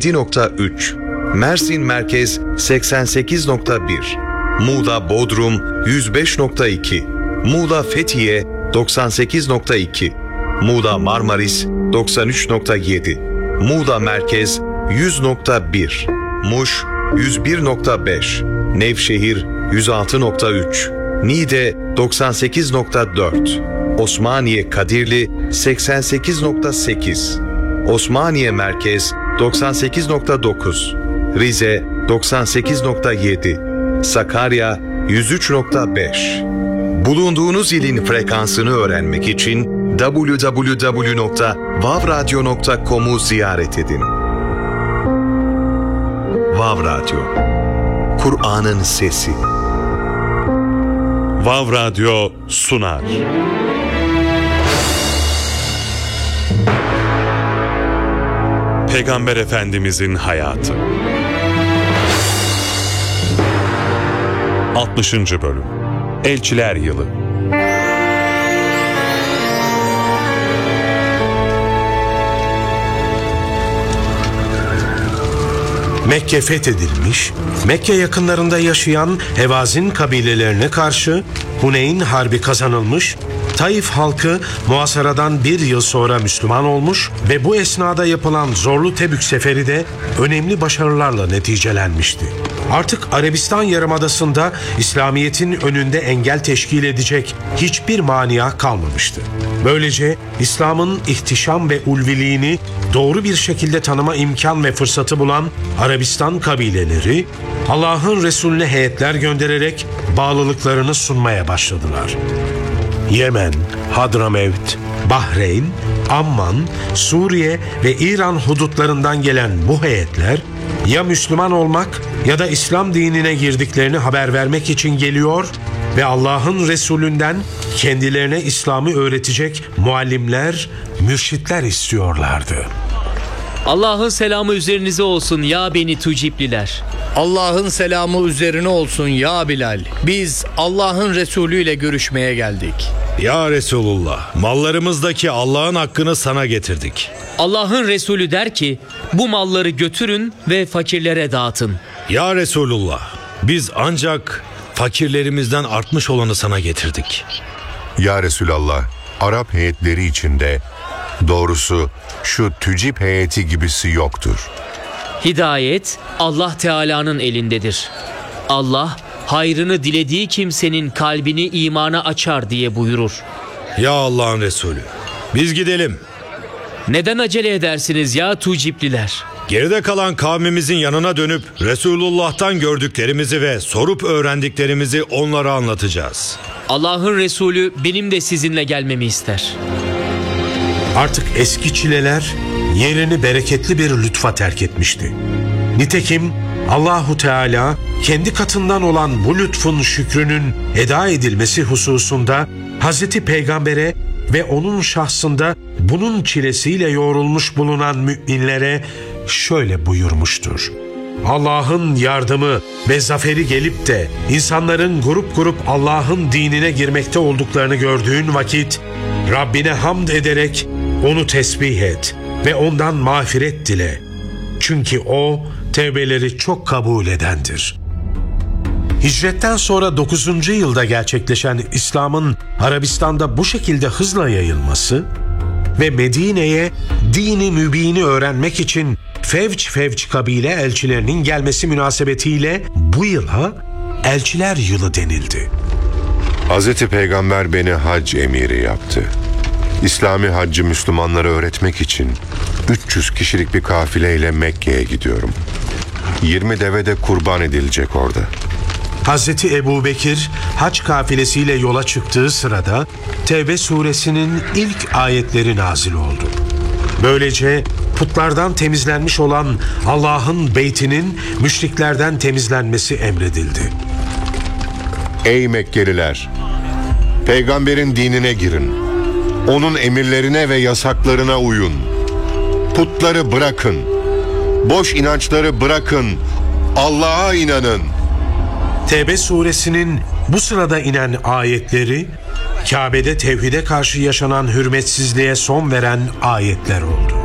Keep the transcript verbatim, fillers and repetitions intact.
yedi nokta üç, Mersin Merkez seksen sekiz nokta bir, Muğla Bodrum yüz beş nokta iki, Muğla Fethiye doksan sekiz nokta iki, Muğla Marmaris doksan üç nokta yedi, Muğla Merkez yüz nokta bir, Muş yüz bir nokta beş, Nevşehir yüz altı nokta üç, Niğde doksan sekiz nokta dört, Osmaniye Kadirli seksen sekiz nokta sekiz, Osmaniye Merkez doksan sekiz nokta dokuz, Rize doksan sekiz nokta yedi, Sakarya yüz üç nokta beş. Bulunduğunuz ilin frekansını öğrenmek için double-u double-u double-u nokta vav radyo nokta com'u ziyaret edin. Vav Radyo, Kur'an'ın sesi. Vav Radyo sunar. Peygamber Efendimizin hayatı. altmışıncı bölüm. Elçiler Yılı. Mekke fethedilmiş, Mekke yakınlarında yaşayan Hevazin kabilelerine karşı Huneyn Harbi kazanılmış, Taif halkı muhasaradan bir yıl sonra Müslüman olmuş ve bu esnada yapılan zorlu Tebük seferi de önemli başarılarla neticelenmişti. Artık Arabistan Yarımadası'nda İslamiyet'in önünde engel teşkil edecek hiçbir mania kalmamıştı. Böylece İslam'ın ihtişam ve ulviliğini doğru bir şekilde tanıma imkan ve fırsatı bulan Arabistan kabileleri Allah'ın Resulüne heyetler göndererek bağlılıklarını sunmaya başladılar. Yemen, Hadramevt, Bahreyn, Amman, Suriye ve İran hudutlarından gelen bu heyetler ya Müslüman olmak ya da İslam dinine girdiklerini haber vermek için geliyor ve Allah'ın Resulünden kendilerine İslam'ı öğretecek muallimler, mürşitler istiyorlardı. Allah'ın selamı üzerinize olsun ya Beni Tucipliler. Allah'ın selamı üzerine olsun ya Bilal. Biz Allah'ın Resulü ile görüşmeye geldik. Ya Resulullah, mallarımızdaki Allah'ın hakkını sana getirdik. Allah'ın Resulü der ki, bu malları götürün ve fakirlere dağıtın. Ya Resulullah, biz ancak fakirlerimizden artmış olanı sana getirdik. Ya Resulallah, Arap heyetleri içinde doğrusu şu Tücip heyeti gibisi yoktur. Hidayet Allah Teala'nın elindedir. Allah hayrını dilediği kimsenin kalbini imana açar diye buyurur. Ya Allah'ın Resulü, biz gidelim. Neden acele edersiniz ya Tucipliler? Geride kalan kavmimizin yanına dönüp Resulullah'tan gördüklerimizi ve sorup öğrendiklerimizi onlara anlatacağız. Allah'ın Resulü benim de sizinle gelmemi ister. Artık eski çileler yerini bereketli bir lütfa terk etmişti. Nitekim Allahu Teala kendi katından olan bu lütfun şükrünün eda edilmesi hususunda Hazreti Peygamber'e ve onun şahsında bunun çilesiyle yoğrulmuş bulunan müminlere şöyle buyurmuştur. Allah'ın yardımı ve zaferi gelip de insanların grup grup Allah'ın dinine girmekte olduklarını gördüğün vakit Rabbine hamd ederek onu tesbih et ve ondan mağfiret dile. Çünkü o tevbeleri çok kabul edendir. Hicretten sonra dokuzuncu yılda gerçekleşen İslam'ın Arabistan'da bu şekilde hızla yayılması ve Medine'ye dini mübini öğrenmek için fevç fevç kabile elçilerinin gelmesi münasebetiyle bu yıla Elçiler Yılı denildi. Hazreti Peygamber beni hac emiri yaptı. İslami haccı Müslümanlara öğretmek için üç yüz kişilik bir kafileyle Mekke'ye gidiyorum. yirmi deve de kurban edilecek orada. Hazreti Ebubekir hac kafilesiyle yola çıktığı sırada Tevbe suresinin ilk ayetleri nazil oldu. Böylece putlardan temizlenmiş olan Allah'ın beytinin müşriklerden temizlenmesi emredildi. Ey Mekkeliler! Peygamberin dinine girin. Onun emirlerine ve yasaklarına uyun. Putları bırakın. Boş inançları bırakın. Allah'a inanın. Tevbe suresinin bu sırada inen ayetleri, Kabe'de tevhide karşı yaşanan hürmetsizliğe son veren ayetler oldu.